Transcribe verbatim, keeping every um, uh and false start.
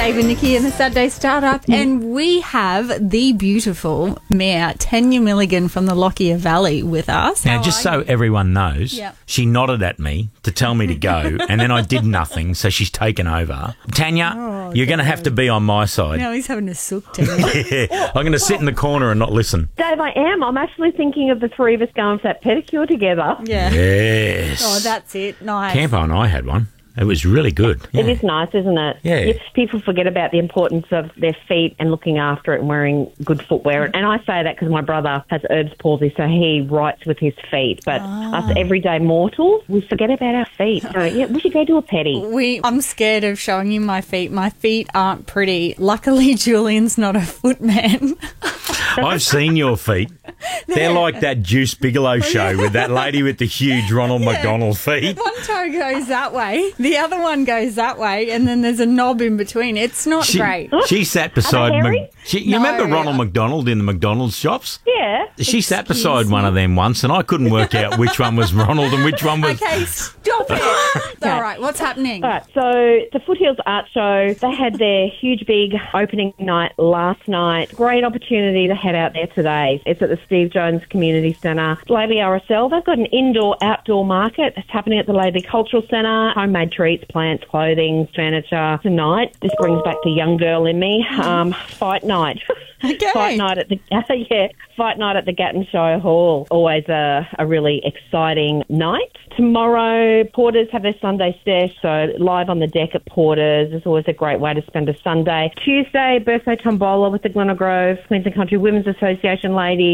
Dave and Nikki and the Saturday Startup, and we have the beautiful Mayor Tanya Milligan from the Lockyer Valley with us. Now, How just are so you? everyone knows, Yep. she nodded at me to tell me to go, and then I did nothing, so she's taken over. Tanya, Oh, you're going to have to be on my side. Now he's having a sook, Tanya. Yeah, I'm going to sit in the corner and not listen. Dave, I am. I'm actually thinking of the three of us going for that pedicure together. Yeah. Yes. Oh, that's it. Nice. Campo and I had one. It was really good. It Yeah. is nice, isn't it? Yeah. If people forget about the importance of their feet and looking after it and wearing good footwear. And I say that because my brother has Erb's palsy, so he writes with his feet. But us everyday mortals, we forget about our feet. So, yeah, we should go do a pedi. We, I'm scared of showing you my feet. My feet aren't pretty. Luckily, Julian's not a footman. I've seen your feet. They're like that Juice Bigelow show with that lady with the huge Ronald McDonald feet. One toe goes that way, the other one goes that way, and then there's a knob in between. It's not She, great. she sat beside Are they Mc, hairy? she, You No. remember Ronald McDonald in the McDonald's shops? Yeah. She sat Excuse beside one of them once, and I couldn't work out which one was Ronald and which one was... Okay, stop it. All right, what's happening? All right, so the Foothills Art Show, they had their huge big opening night last night. Great opportunity to head out there today. It's at the Steve Jones Community Centre. Laidley R S L, they've got an indoor-outdoor market. It's happening at the Laidley Cultural Centre. Homemade treats, plants, clothing, furniture. Tonight, this brings back the young girl in me, um, fight night. Okay. Fight night at the yeah, fight night at the Gatton Show Hall. Always a, a really exciting night. Tomorrow, Porters have their Sunday sesh, so live on the deck at Porters is always a great way to spend a Sunday. Tuesday, birthday tombola with the Glenna Grove Queensland Country Women's Association ladies.